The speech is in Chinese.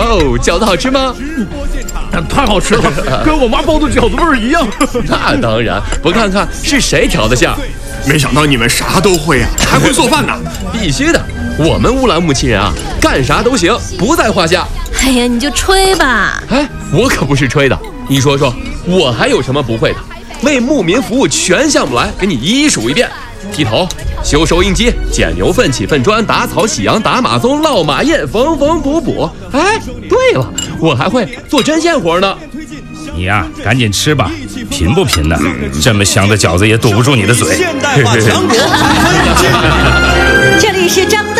哦，饺子好吃吗？ 太好吃了，跟我妈包的饺子味儿一样。 那当然，不看看是谁调的馅？ 没想到你们啥都会啊，还会做饭呢。 必须的，我们乌兰牧亲人啊，干啥都行，不在话下。 哎呀，你就吹吧。 哎，我可不是吹的，你说说，我还有什么不会的？为牧民服务全项目来，给你一一数一遍：剃头、修收音机、捡牛粪、起粪砖、打草、洗羊、打马鬃、烙马印、缝缝补补。哎，对了，我还会做针线活呢。 你呀，赶紧吃吧，贫不贫的？这么香的饺子也堵不住你的嘴。 现代化强国。 这里是张